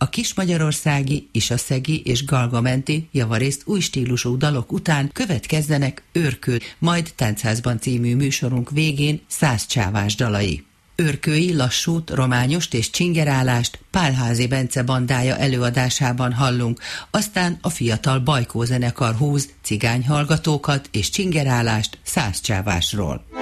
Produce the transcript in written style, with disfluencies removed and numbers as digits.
A kismagyarországi, isaszegi és galgamenti, javarészt új stílusú dalok után következzenek Őrkő, majd Táncházban című műsorunk végén Százcsávás dalai. Őrkői lassút, rományost és csingerálást Pálházi Bence bandája előadásában hallunk, aztán a fiatal Bajkó zenekar húz cigányhallgatókat és csingerálást Százcsávásról.